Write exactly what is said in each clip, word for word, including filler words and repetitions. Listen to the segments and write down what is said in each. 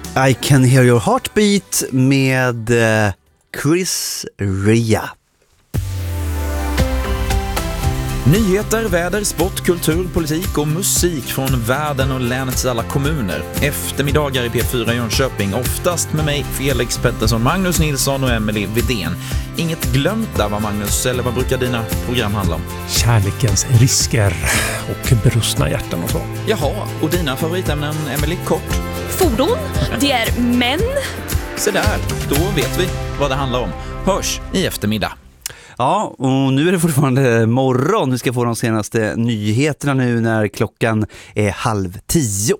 I Can Hear Your Heartbeat med Chris Rea. Nyheter, väder, sport, kultur, politik och musik från världen och länets alla kommuner. Eftermiddagar i P fyra Jönköping, oftast med mig Felix Pettersson, Magnus Nilsson och Emily Vidén. Inget glömt där, va Magnus? Eller vad brukar dina program handla om? Kärlekens risker och brustna hjärtan och så. Jaha, och dina favoritämnen, Emily, kort? Fordon, det är män. Så där, då vet vi vad det handlar om. Hörs i eftermiddag. Ja, och nu är det fortfarande morgon. Vi ska få de senaste nyheterna nu när klockan är halv tio.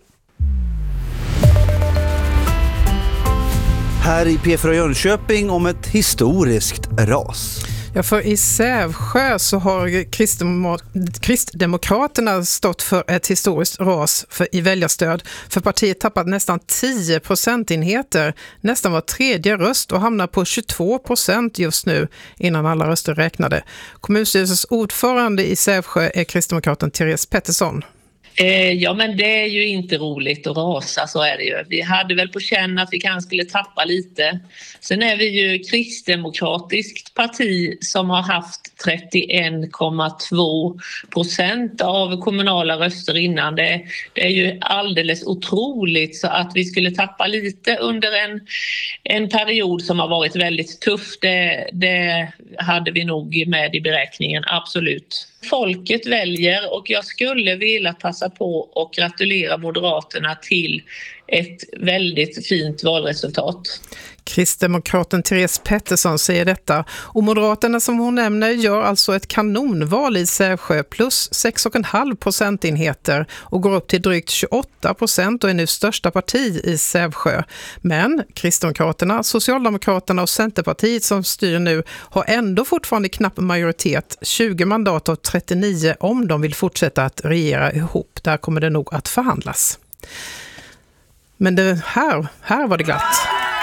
Här i P fyra Jönköping om ett historiskt ras. Ja, för i Sävsjö så har Kristdemokraterna stått för ett historiskt ras för, i väljarstöd. För partiet tappat nästan tio procentenheter, nästan var tredje röst och hamnar på tjugotvå procent just nu innan alla röster räknade. Kommunstyrelsens ordförande i Sävsjö är kristdemokraten Therese Pettersson. Eh, ja, men det är ju inte roligt att rasa, så är det ju. Vi hade väl på känn att vi kanske skulle tappa lite. Sen är vi ju kristdemokratiskt parti som har haft trettioen komma två procent av kommunala röster innan. Det, det är ju alldeles otroligt, så att vi skulle tappa lite under en, en period som har varit väldigt tuff. Det, det hade vi nog med i beräkningen, absolut. Folket väljer, och jag skulle vilja passa på och gratulera Moderaterna till ett väldigt fint valresultat. Kristdemokraten Therese Pettersson säger detta, och Moderaterna som hon nämner gör alltså ett kanonval i Sävsjö plus sex komma fem procentenheter och går upp till drygt tjugoåtta procent och är nu största parti i Sävsjö. Men Kristdemokraterna, Socialdemokraterna och Centerpartiet som styr nu har ändå fortfarande knapp majoritet, tjugo mandat av trettionio om de vill fortsätta att regera ihop. Där kommer det nog att förhandlas. Men det här, här var det glatt.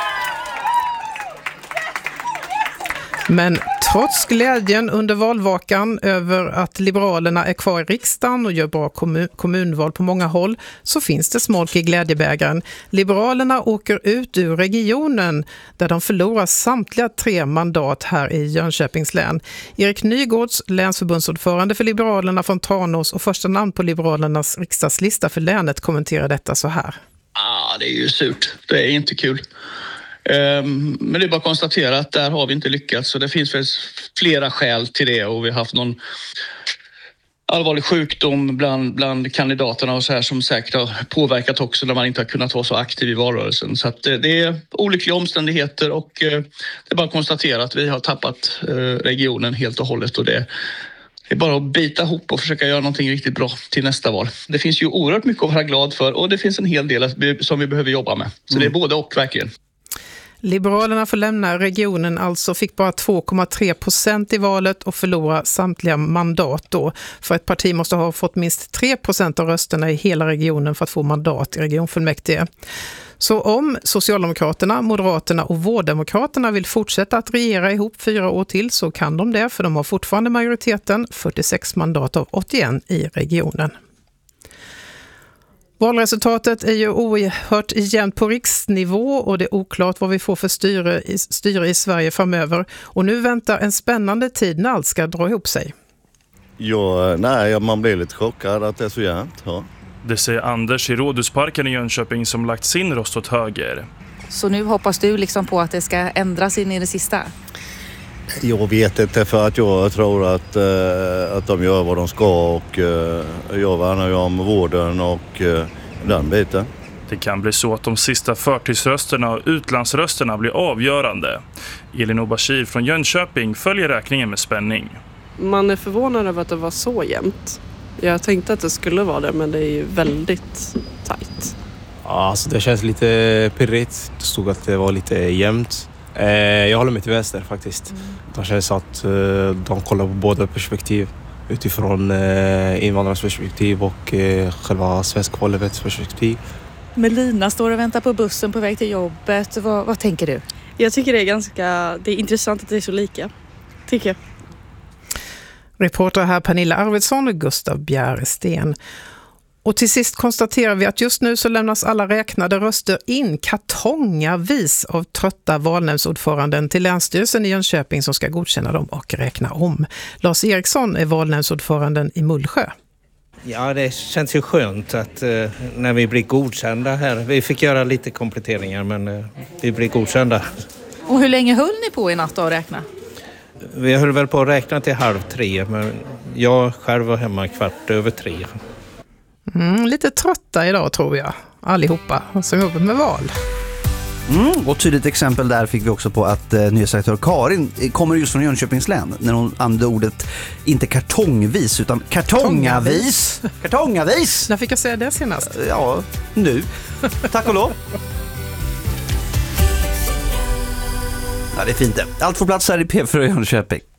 Men trots glädjen under valvakan över att Liberalerna är kvar i riksdagen och gör bra kommun- kommunval på många håll, så finns det smolk i glädjebägaren. Liberalerna åker ut ur regionen där de förlorar samtliga tre mandat här i Jönköpings län. Erik Nygårds, länsförbundsordförande för Liberalerna från Tranås och första namn på Liberalernas riksdagslista för länet, kommenterar detta så här. Ah, det är ju surt. Det är inte kul. Men det är bara att konstatera att där har vi inte lyckats, så det finns väl flera skäl till det, och vi har haft någon allvarlig sjukdom bland, bland kandidaterna och så här som säkert har påverkat också när man inte har kunnat vara så aktiv i valrörelsen. Så att det är olyckliga omständigheter, och det är bara att konstatera att vi har tappat regionen helt och hållet, och det Det är bara att bita ihop och försöka göra någonting riktigt bra till nästa val. Det finns ju oerhört mycket att vara glad för, och det finns en hel del som vi behöver jobba med. Så mm. det är både och verkligen. Liberalerna får lämna regionen, alltså fick bara två komma tre procent i valet och förlora samtliga mandat då. För ett parti måste ha fått minst tre procent av rösterna i hela regionen för att få mandat i regionfullmäktige. Så om Socialdemokraterna, Moderaterna och Vårdemokraterna vill fortsätta att regera ihop fyra år till så kan de det, för de har fortfarande majoriteten, fyrtiosex mandat av åttioen i regionen. Valresultatet är ju oerhört jämnt på riksnivå, och det är oklart vad vi får för styre i, styre i Sverige framöver. Och nu väntar en spännande tid när allt ska dra ihop sig. Ja, nej, man blir lite chockad att det är så jämnt, ja. Det säger Anders i Rådhusparken i Jönköping som lagt sin röst åt höger. Så nu hoppas du liksom på att det ska ändras in i det sista? Jag vet inte, för att jag tror att, eh, att de gör vad de ska, och eh, jag värnar ju om vården och eh, den biten. Det kan bli så att de sista förtidsrösterna och utlandsrösterna blir avgörande. Elin Obashir från Jönköping följer räkningen med spänning. Man är förvånad över att det var så jämnt. Jag tänkte att det skulle vara det, men det är ju väldigt tajt. Ja, alltså det känns lite pirrigt. Det stod att det var lite jämnt. Eh, jag håller mig till vänster faktiskt. Mm. Det känns att eh, de kollar på båda perspektiv. Utifrån eh, invandrarnas perspektiv och eh, själva svenska folkets perspektiv. Melina står och väntar på bussen på väg till jobbet. Vad, vad tänker du? Jag tycker det är ganska det är intressant att det är så lika. Tycker jag. Reporter här Pernilla Arvidsson och Gustav Bjärsten. Och till sist konstaterar vi att just nu så lämnas alla räknade röster in kartongavis av trötta valnämndsordföranden till Länsstyrelsen i Jönköping som ska godkänna dem och räkna om. Lars Eriksson är valnämndsordföranden i Mullsjö. Ja, det känns ju skönt att eh, när vi blir godkända här. Vi fick göra lite kompletteringar men eh, vi blir godkända. Och hur länge höll ni på i natt att räkna? Vi höll väl på att räkna till halv tre men jag själv var hemma kvart över tre. Mm, lite trötta idag tror jag, allihopa som jobbar med val. Mm, och tydligt exempel där fick vi också på att eh, nyhetsredaktör Karin kommer just från Jönköpings län när hon använde ordet inte kartongvis utan kartongavis. Kartongavis! När fick jag säga det senast? Ja, nu. Tack och lov. Ja, det är fint det. Allt får plats här i P fyra Jönköping.